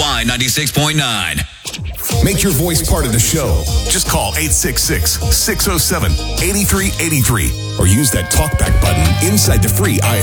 Y96.9. Make your voice part of the show. Just call 866-607-8383 or use that talkback button inside the free